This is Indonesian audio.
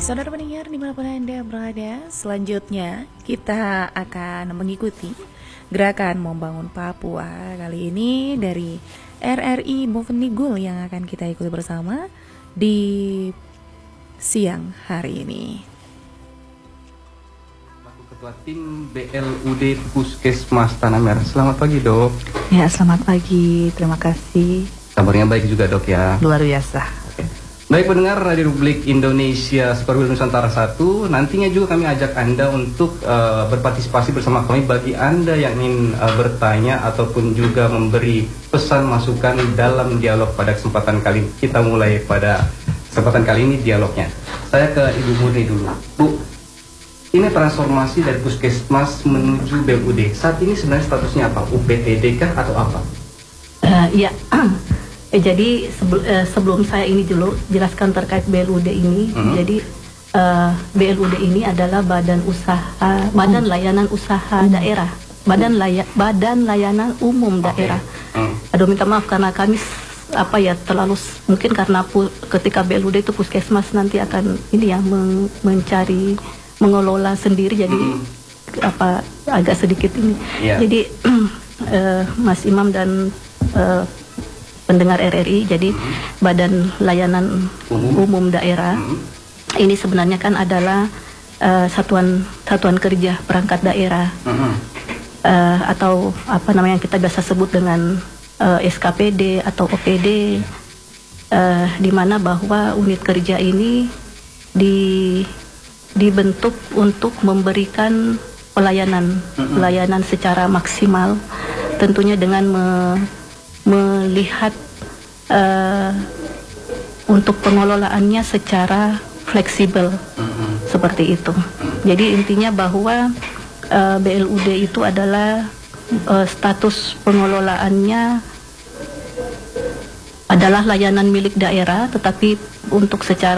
Saudara pendengar dimanapun Anda berada, selanjutnya kita akan mengikuti gerakan membangun Papua. Kali ini dari RRI Bovendigul yang akan kita ikuti bersama di siang hari ini. Ketua Tim BLUD Puskesmas Tanah Merah. Selamat pagi, Dok. Ya, selamat pagi. Terima kasih. Kabarnya baik juga, Dok, ya. Luar biasa. Baik pendengar Radio Republik Indonesia Superwil Nusantara 1, nantinya juga kami ajak Anda untuk berpartisipasi bersama kami bagi Anda yang ingin bertanya ataupun juga memberi pesan masukan dalam dialog pada kesempatan kali ini. Kita mulai pada kesempatan kali ini dialognya. Saya ke Ibu Murni dulu. Bu, ini transformasi dari Puskesmas menuju BLUD. Saat ini sebenarnya statusnya apa? UPTD kah atau apa? Ya. Jadi sebelum saya ini dulu jelaskan terkait BLUD ini. Jadi BLUD ini adalah badan layanan usaha daerah, badan layanan umum daerah. Aduh, minta maaf karena kami terlalu mungkin karena ketika BLUD itu puskesmas nanti akan ini ya mencari mengelola sendiri, jadi agak sedikit ini. Jadi Mas Imam dan pendengar RRI, jadi Badan Layanan Umum Daerah ini sebenarnya kan adalah satuan kerja perangkat daerah, atau yang kita biasa sebut dengan SKPD atau OPD, di mana bahwa unit kerja ini dibentuk untuk memberikan pelayanan secara maksimal, tentunya dengan melihat untuk pengelolaannya secara fleksibel, seperti itu. Jadi intinya bahwa BLUD itu adalah status pengelolaannya adalah layanan milik daerah, tetapi untuk secara